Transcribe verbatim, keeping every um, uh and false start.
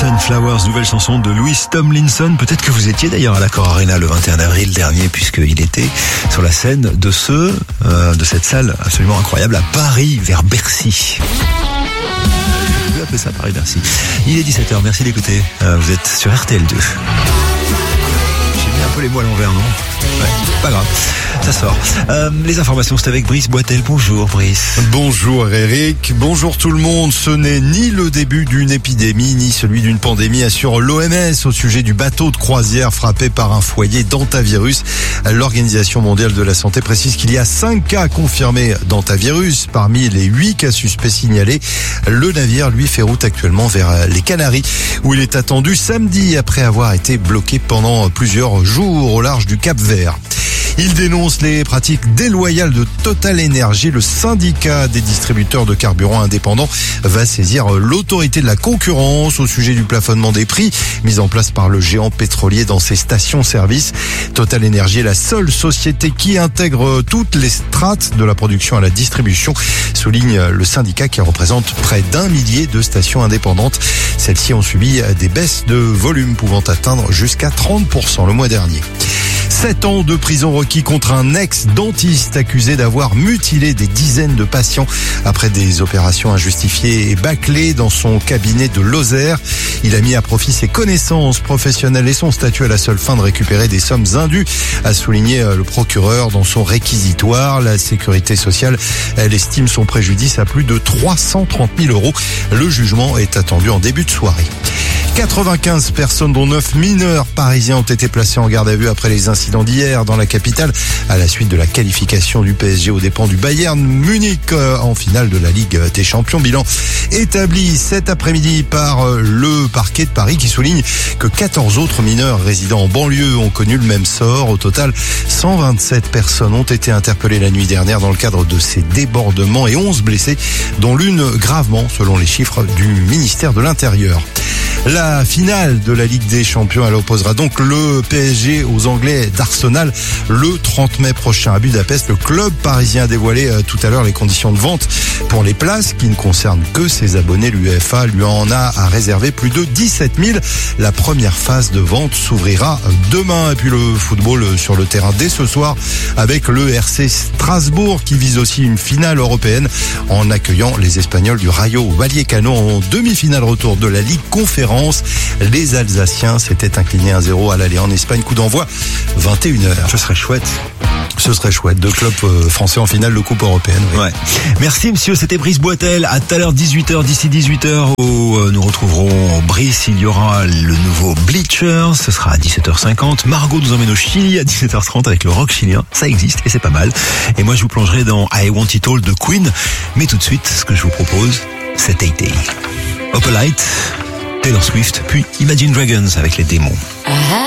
Sunflowers, nouvelle chanson de Louis Tomlinson. Peut-être que vous étiez d'ailleurs à l'Accor Arena le vingt et un avril dernier, puisqu'il était sur la scène de ce, euh, de cette salle absolument incroyable à Paris, vers Bercy. Je vais appeler ça Paris-Bercy. Il est dix-sept heures, merci d'écouter. Euh, vous êtes sur R T L deux. J'ai mis un peu les mots à l'envers, non ? Ouais, pas grave, ça sort. Euh, les informations, c'est avec Brice Boitel. Bonjour Brice. Bonjour Eric, bonjour tout le monde. Ce n'est ni le début d'une épidémie, ni celui d'une pandémie, assure l'O M S au sujet du bateau de croisière frappé par un foyer d'hantavirus. L'Organisation mondiale de la santé précise qu'il y a cinq cas confirmés d'hantavirus parmi les huit cas suspects signalés. Le navire, lui, fait route actuellement vers les Canaries, où il est attendu samedi après avoir été bloqué pendant plusieurs jours au large du Cap-Vert. Il dénonce les pratiques déloyales de Total Energy. Le syndicat des distributeurs de carburant indépendants va saisir l'autorité de la concurrence au sujet du plafonnement des prix mis en place par le géant pétrolier dans ses stations-service. Total Energy est la seule société qui intègre toutes les strates de la production à la distribution, souligne le syndicat qui représente près d'un millier de stations indépendantes. Celles-ci ont subi des baisses de volume pouvant atteindre jusqu'à trente pour cent le mois dernier. Sept ans de prison requis contre un ex-dentiste accusé d'avoir mutilé des dizaines de patients après des opérations injustifiées et bâclées dans son cabinet de Lozère. Il a mis à profit ses connaissances professionnelles et son statut à la seule fin de récupérer des sommes indues, a souligné le procureur dans son réquisitoire. La sécurité sociale, elle estime son préjudice à plus de trois cent trente mille euros. Le jugement est attendu en début de soirée. quatre-vingt-quinze personnes, dont neuf mineurs parisiens, ont été placés en garde à vue après les incidents d'hier dans la capitale, à la suite de la qualification du P S G aux dépens du Bayern Munich en finale de la Ligue des Champions. Bilan établi cet après-midi par le parquet de Paris qui souligne que quatorze autres mineurs résidant en banlieue ont connu le même sort. Au total, cent vingt-sept personnes ont été interpellées la nuit dernière dans le cadre de ces débordements et onze blessés, dont l'une gravement, selon les chiffres du ministère de l'Intérieur. La finale de la Ligue des Champions, elle opposera donc le P S G aux Anglais d'Arsenal le trente mai prochain à Budapest. Le club parisien a dévoilé tout à l'heure les conditions de vente pour les places qui ne concernent que ses abonnés. L'UEFA lui en a à réserver plus de dix-sept mille. La première phase de vente s'ouvrira demain. Et puis le football sur le terrain dès ce soir avec le R C Strasbourg qui vise aussi une finale européenne en accueillant les Espagnols du Rayo Vallecano en demi-finale retour de la Ligue Conférence. Les Alsaciens s'étaient inclinés un zéro à l'aller en Espagne. Coup d'envoi vingt et une heures. Ce serait chouette. Ce serait chouette. Deux clubs français en finale de Coupe européenne. Oui. Ouais. Merci monsieur, c'était Brice Boitel. À tout à l'heure, dix-huit heures, d'ici dix-huit heures, où nous retrouverons Brice. Il y aura le nouveau Bleacher. Ce sera à dix-sept heures cinquante. Margot nous emmène au Chili à dix-sept heures trente avec le rock chilien. Ça existe et c'est pas mal. Et moi, je vous plongerai dans I Want It All de Queen. Mais tout de suite, ce que je vous propose, c'est Tay-Tay. Opalite, Taylor Swift, puis Imagine Dragons avec les démons.